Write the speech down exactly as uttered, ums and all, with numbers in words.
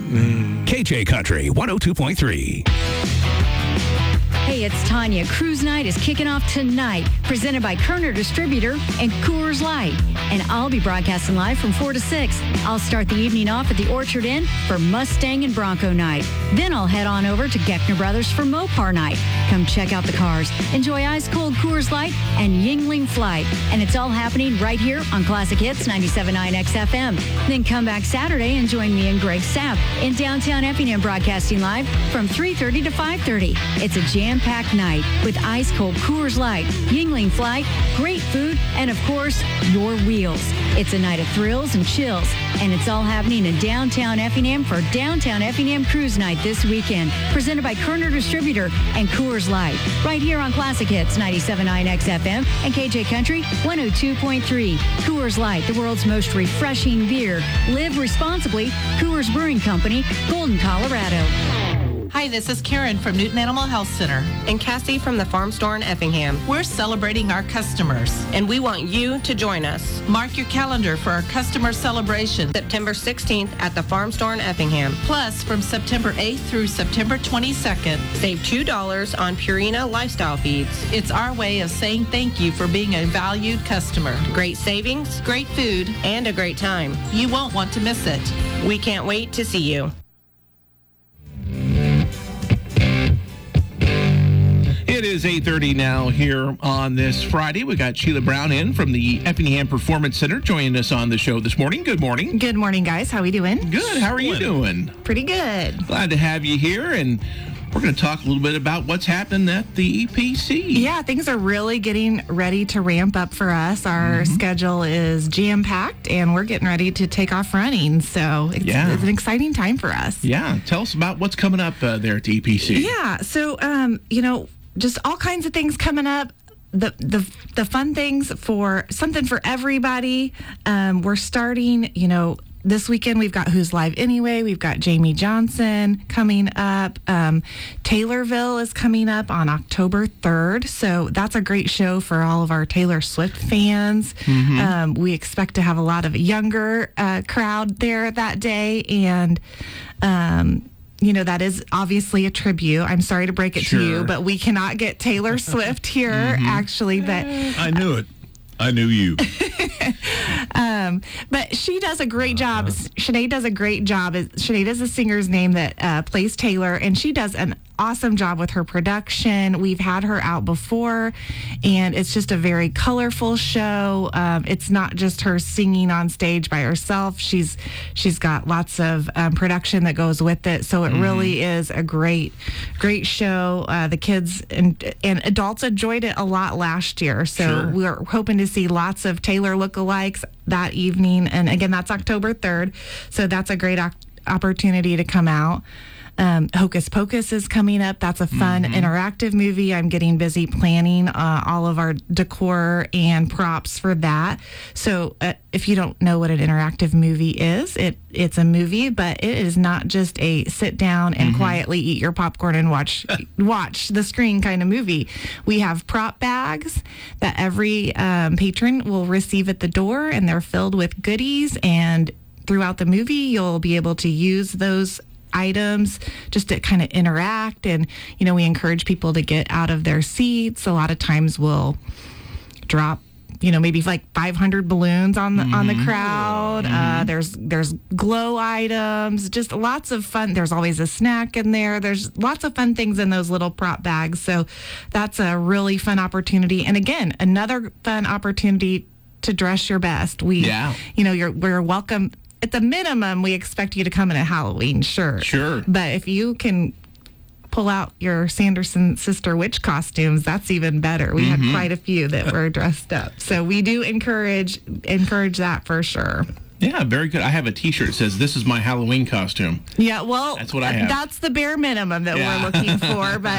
Mm. K J Country one oh two point three. Hey, it's Tanya. Cruise Night is kicking off tonight, presented by Kerner Distributor and Coors Light. And I'll be broadcasting live from four to six. I'll start the evening off at the Orchard Inn for Mustang and Bronco Night. Then I'll head on over to Geckner Brothers for Mopar Night. Come check out the cars, enjoy ice-cold Coors Light and Yingling Flight. And it's all happening right here on Classic Hits ninety-seven point nine X F M. Then come back Saturday and join me and Greg Sapp in downtown Effingham, broadcasting live from three thirty to five thirty. It's a jam-packed night with ice-cold Coors Light, Yingling Flight, great food, and of course, your wheels. It's a night of thrills and chills, and it's all happening in downtown Effingham for Downtown Effingham Cruise Night this weekend, presented by Kerner Distributor and Coors Light, right here on Classic Hits ninety-seven point nine X F M and K J Country one oh two point three. Coors Light, the world's most refreshing beer. Live responsibly. Coors Brewing Company, Golden, Colorado. Hi, this is Karen from Newton Animal Health Center. And Cassie from the Farm Store in Effingham. We're celebrating our customers. And we want you to join us. Mark your calendar for our customer celebration. September sixteenth at the Farm Store in Effingham. Plus, from September eighth through September twenty-second, save two dollars on Purina Lifestyle Feeds. It's our way of saying thank you for being a valued customer. Great savings, great food, and a great time. You won't want to miss it. We can't wait to see you. It is eight thirty now here on this Friday. We got Sheila Brown in from the Effingham Performance Center joining us on the show this morning. Good morning. Good morning, guys. How are we doing? Good. How are you doing? Pretty good. Glad to have you here, and we're going to talk a little bit about what's happening at the E P C. Yeah, things are really getting ready to ramp up for us. Our mm-hmm. schedule is jam-packed, and we're getting ready to take off running. So it's, yeah. it's an exciting time for us. Yeah. Tell us about what's coming up uh, there at the E P C. Yeah. So, um, you know, just all kinds of things coming up. The the the fun things for something for everybody. Um, we're starting, you know, this weekend we've got Who's Live Anyway. We've got Jamie Johnson coming up. Um, Taylorville is coming up on October third. So that's a great show for all of our Taylor Swift fans. Mm-hmm. Um, we expect to have a lot of younger uh, crowd there that day. And, um, you know, that is obviously a tribute. I'm sorry to break it sure. to you, but we cannot get Taylor Swift here, mm-hmm. actually. But I knew it. I knew you. um, but she does a great job. Uh-huh. Sinead does a great job. Sinead is a singer's name that uh, plays Taylor, and she does an awesome job with her production. We've had her out before, and it's just a very colorful show. Um, it's not just her singing on stage by herself. She's she's got lots of um, production that goes with it. So it mm-hmm. really is a great, great show. Uh, the kids and and adults enjoyed it a lot last year. So sure. we're hoping to see lots of Taylor lookalikes that evening. And again, that's October third. So that's a great o- opportunity to come out. Um, Hocus Pocus is coming up. That's a fun mm-hmm. interactive movie. I'm getting busy planning uh, all of our decor and props for that. So uh, if you don't know what an interactive movie is, it it's a movie, but it is not just a sit down and mm-hmm. quietly eat your popcorn and watch watch the screen kind of movie. We have prop bags that every um, patron will receive at the door, and they're filled with goodies. And throughout the movie, you'll be able to use those items just to kind of interact. And you know, we encourage people to get out of their seats. A lot of times we'll drop, you know, maybe like five hundred balloons on the mm-hmm. on the crowd. Mm-hmm. Uh, there's there's glow items, just lots of fun. There's always a snack in there. There's lots of fun things in those little prop bags. So that's a really fun opportunity. And again, another fun opportunity to dress your best. We, yeah. you know, you're we're welcome. At the minimum, we expect you to come in a Halloween shirt. Sure. But if you can pull out your Sanderson sister witch costumes, that's even better. We mm-hmm. had quite a few that were dressed up. So we do encourage encourage that for sure. Yeah, very good. I have a T-shirt that says, "This is my Halloween costume." Yeah, well, that's what I have. That's the bare minimum that yeah. we're looking for. But